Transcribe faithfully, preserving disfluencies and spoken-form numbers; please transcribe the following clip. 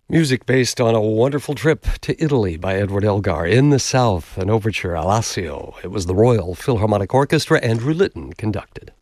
Music based on a wonderful trip to Italy by Edward Elgar. In the South, an overture, Alassio. It was the Royal Philharmonic Orchestra, Andrew Litton conducted.